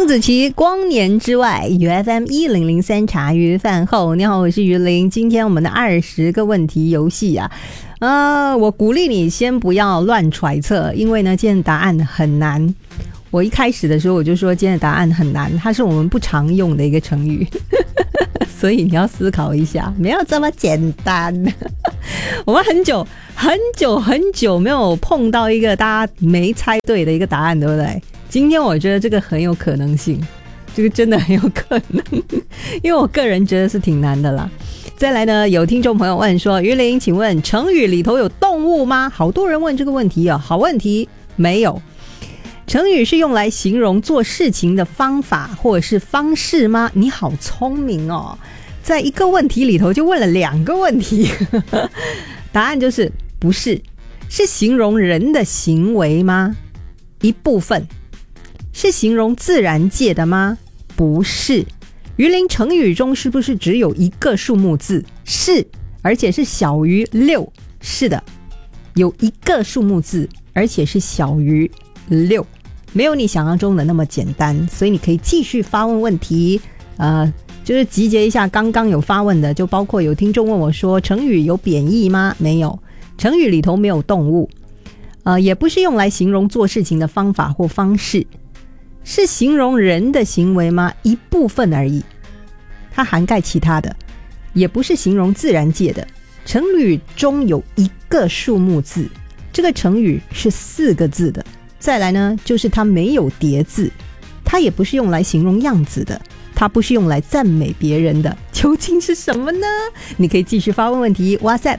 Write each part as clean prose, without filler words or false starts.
邓紫棋光年之外 UFM1003 茶余饭后。你好，我是于玲。今天我们的20个问题游戏我鼓励你先不要乱揣测，因为呢今天的答案很难。我一开始的时候我就说今天的答案很难，它是我们不常用的一个成语所以你要思考一下，没有这么简单我们很久没有碰到一个大家没猜对的一个答案，对不对？今天我觉得这个很有可能性，这个真的很有可能因为我个人觉得是挺难的啦。再来呢，有听众朋友问说，于玲请问成语里头有动物吗？好多人问这个问题啊，好问题，没有。成语是用来形容做事情的方法或者是方式吗？你好聪明哦，在一个问题里头就问了2个问题答案就是不是。是形容人的行为吗？一部分。是形容自然界的吗？不是。于玲，成语中是不是只有一个数目字？是，而且是小于6。是的，有一个数目字，而且是小于6，没有你想象中的那么简单。所以你可以继续发问问题，就是集结一下刚刚有发问的，就包括有听众问我说，成语有贬义吗？没有，成语里头没有动物，也不是用来形容做事情的方法或方式。是形容人的行为吗？一部分而已，它涵盖其他的，也不是形容自然界的。成语中有一个数目字，这个成语是4个字的。再来呢，就是它没有叠字，它也不是用来形容样子的，它不是用来赞美别人的，究竟是什么呢？你可以继续发问问题 WhatsApp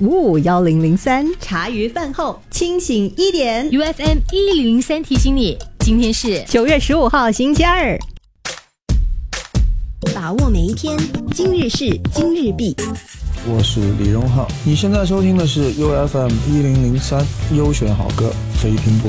88551003。茶余饭后清醒一点， UFM1003 提醒你，今天是 9月15号星期二。 把握每一天，今日事今日毕。 我是李荣浩，你现在收听的是 UFM1003 优选好歌，非听不